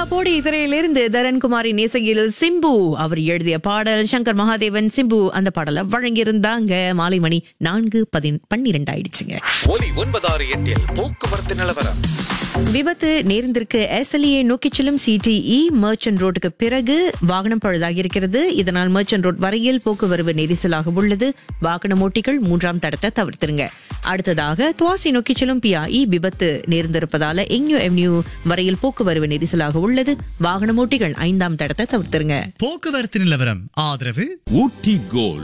போடி திரையிலிருந்து தரன்குமாரி நேசையில் சிம்பு அவர் எழுதிய பாடல் சங்கர் மகாதேவன் சிம்பு அந்த பாடலை வழங்கியிருந்தாங்க. மாலை மணி 4:12 ஆயிடுச்சுங்க. ஒலி 968 போக்குவரத்து நிலவரம். விபத்து நேர்ந்திருக்கு. எஸ்எல்ஏ நோக்கி செல்லும் சிடிஇ மர்ச்சன்ட் ரோட்டுக்கு பிறகு வாகனம் பழுதாகி இருக்கிறது. இதனால் மர்ச்சன்ட் ரோட் வரையில் போக்குவரவு நெரிசலாக உள்ளது. வாகன ஓட்டிகள் 3ஆம் தடத்தை தவிர்த்திருங்க. அடுத்ததாக துவாசி நோக்கி செல்லும் பிஐ விபத்து நேர்ந்திருப்பதால எங்யூ எவ்னியூ வரையில் போக்குவரவு நெரிசலாக உள்ளது. வாகன ஓட்டிகள் 5ஆம் தடத்தை தவிர்த்திருங்க. போக்குவரத்து நிலவரம் ஆதரவு ஊட்டி கோல்ட்